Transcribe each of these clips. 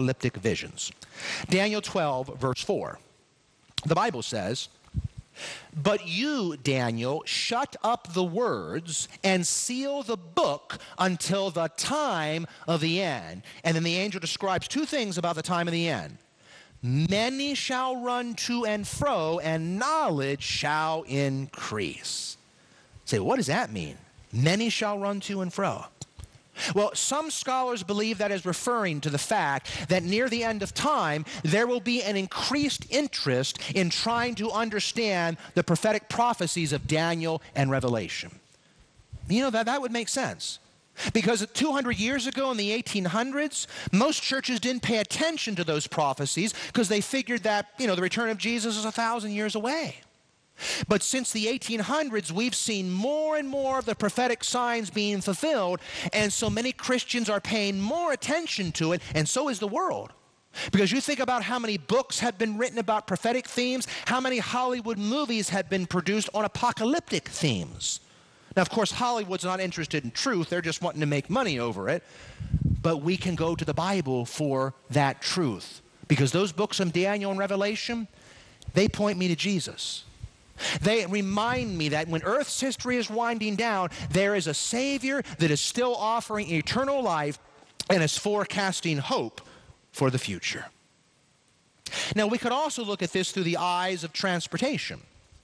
apocalyptic visions. Daniel 12, verse 4. The Bible says, "But you, Daniel, shut up the words and seal the book until the time of the end." And then the angel describes two things about the time of the end. Many shall run to and fro, and knowledge shall increase. Say, what does that mean? Many shall run to and fro. Well, some scholars believe that is referring to the fact that near the end of time, there will be an increased interest in trying to understand the prophetic prophecies of Daniel and Revelation. You know, that would make sense. Because 200 years ago in the 1800s, most churches didn't pay attention to those prophecies because they figured that, the return of Jesus is 1,000 years away. But since the 1800s, we've seen more and more of the prophetic signs being fulfilled, and so many Christians are paying more attention to it, and so is the world. Because you think about how many books have been written about prophetic themes, how many Hollywood movies have been produced on apocalyptic themes. Now, of course, Hollywood's not interested in truth. They're just wanting to make money over it. But we can go to the Bible for that truth. Because those books of Daniel and Revelation, they point me to Jesus. They remind me that when Earth's history is winding down, there is a Savior that is still offering eternal life and is forecasting hope for the future. Now, we could also look at this through the eyes of transportation.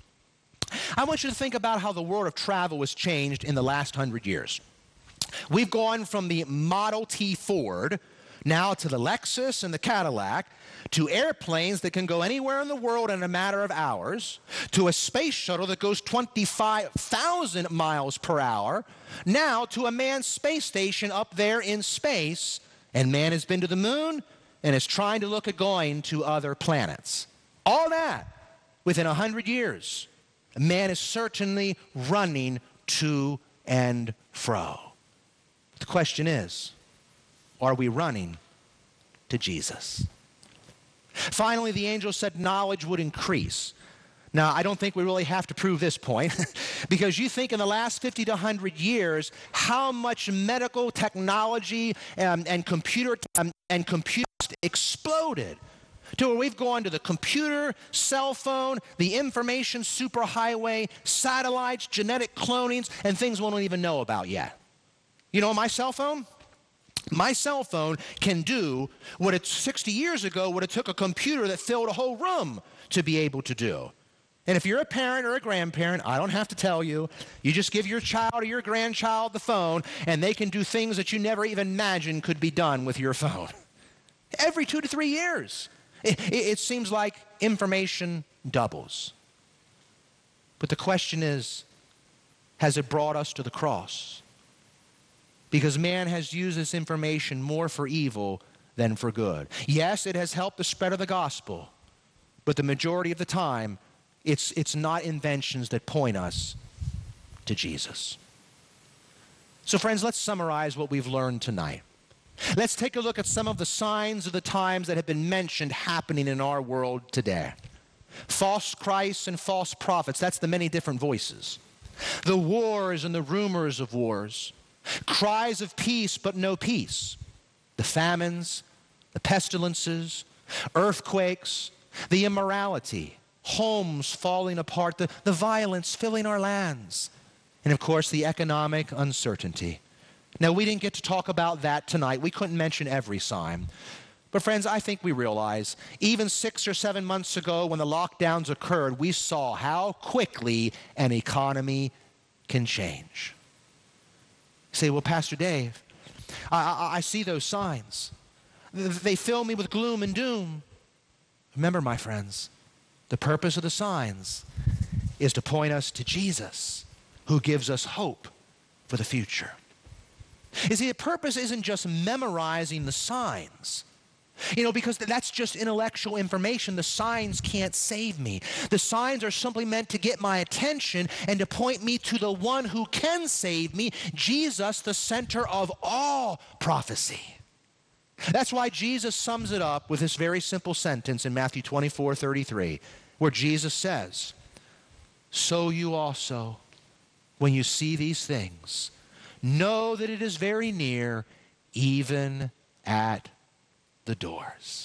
I want you to think about how the world of travel has changed in the last 100 years. We've gone from the Model T Ford now to the Lexus and the Cadillac, to airplanes that can go anywhere in the world in a matter of hours, to a space shuttle that goes 25,000 miles per hour, now to a manned space station up there in space, and man has been to the moon and is trying to look at going to other planets. All that within 100 years. Man is certainly running to and fro. The question is, are we running to Jesus? Finally, the angel said knowledge would increase. Now, I don't think we really have to prove this point because you think in the last 50 to 100 years how much medical technology and computers exploded to where we've gone to the computer, cell phone, the information superhighway, satellites, genetic clonings, and things we don't even know about yet. You know, my cell phone can do what it 60 years ago what it took a computer that filled a whole room to be able to do. And if you're a parent or a grandparent, I don't have to tell you, you just give your child or your grandchild the phone and they can do things that you never even imagined could be done with your phone. Every 2 to 3 years. It seems like information doubles. But the question is, has it brought us to the cross? Because man has used this information more for evil than for good. Yes, it has helped the spread of the gospel, but the majority of the time, it's not inventions that point us to Jesus. So friends, let's summarize what we've learned tonight. Let's take a look at some of the signs of the times that have been mentioned happening in our world today. False Christs and false prophets, that's the many different voices. The wars and the rumors of wars. Cries of peace but no peace. The famines, the pestilences, earthquakes, the immorality, homes falling apart, the violence filling our lands, and of course the economic uncertainty. Now, we didn't get to talk about that tonight. We couldn't mention every sign. But friends, I think we realize, even 6 or 7 months ago when the lockdowns occurred, we saw how quickly an economy can change. You say, well, Pastor Dave, I see those signs. They fill me with gloom and doom. Remember, my friends, the purpose of the signs is to point us to Jesus, who gives us hope for the future. You see, the purpose isn't just memorizing the signs. Because that's just intellectual information. The signs can't save me. The signs are simply meant to get my attention and to point me to the one who can save me, Jesus, the center of all prophecy. That's why Jesus sums it up with this very simple sentence in Matthew 24:33, where Jesus says, "So you also, when you see these things, know that it is very near, even at the doors.